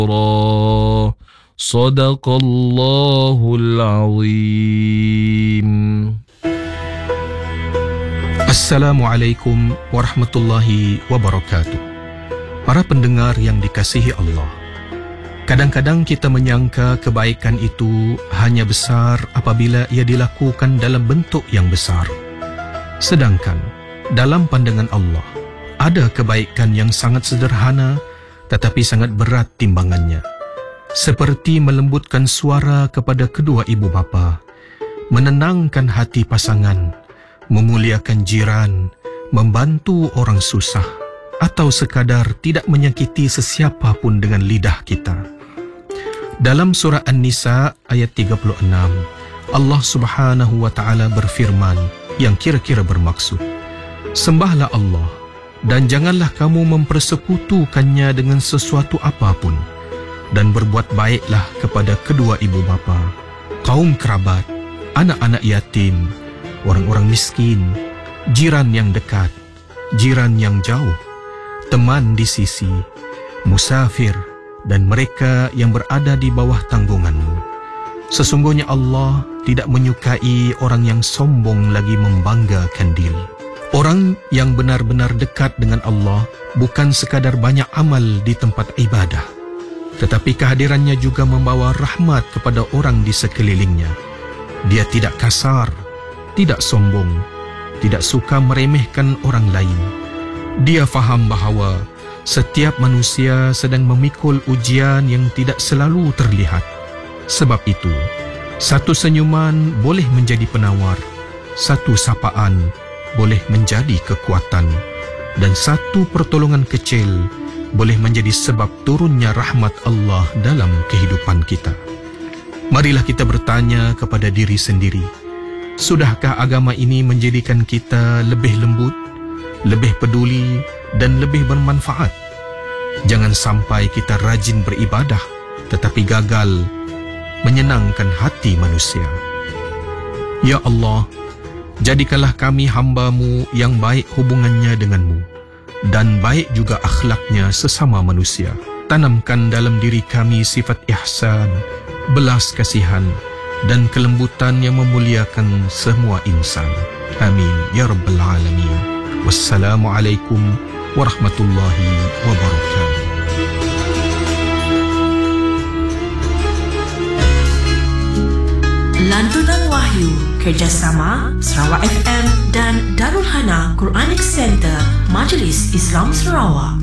Sadaqallahul azim. Assalamualaikum warahmatullahi wabarakatuh. Para pendengar yang dikasihi Allah, kadang-kadang kita menyangka kebaikan itu hanya besar apabila ia dilakukan dalam bentuk yang besar. Sedangkan dalam pandangan Allah, ada kebaikan yang sangat sederhana tetapi sangat berat timbangannya. Seperti melembutkan suara kepada kedua ibu bapa, menenangkan hati pasangan, memuliakan jiran, membantu orang susah, atau sekadar tidak menyakiti sesiapa pun dengan lidah kita. Dalam surah An-Nisa ayat 36, Allah Subhanahu wa taala berfirman yang kira-kira bermaksud, "Sembahlah Allah dan janganlah kamu mempersekutukannya dengan sesuatu apapun, dan berbuat baiklah kepada kedua ibu bapa, kaum kerabat, anak-anak yatim, orang-orang miskin, jiran yang dekat, jiran yang jauh, teman di sisi, musafir, dan mereka yang berada di bawah tanggunganmu. Sesungguhnya Allah tidak menyukai orang yang sombong lagi membanggakan diri." Orang yang benar-benar dekat dengan Allah bukan sekadar banyak amal di tempat ibadah, tetapi kehadirannya juga membawa rahmat kepada orang di sekelilingnya. Dia tidak kasar, tidak sombong, tidak suka meremehkan orang lain. Dia faham bahawa setiap manusia sedang memikul ujian yang tidak selalu terlihat. Sebab itu, satu senyuman boleh menjadi penawar, satu sapaan boleh menjadi kekuatan, dan satu pertolongan kecil boleh menjadi sebab turunnya rahmat Allah dalam kehidupan kita. Marilah kita bertanya kepada diri sendiri, sudahkah agama ini menjadikan kita lebih lembut, lebih peduli, dan lebih bermanfaat? Jangan sampai kita rajin beribadah tetapi gagal menyenangkan hati manusia. Ya Allah, jadikanlah kami hamba-Mu yang baik hubungannya denganmu, dan baik juga akhlaknya sesama manusia. Tanamkan dalam diri kami sifat ihsan, belas kasihan, dan kelembutan yang memuliakan semua insan. Amin ya rabbal alamin. Wassalamualaikum warahmatullahi wabarakatuh. Lantunan Wahyu, kerjasama Sarawak FM dan Darul Hana Quranic Center, Majlis Islam Sarawak.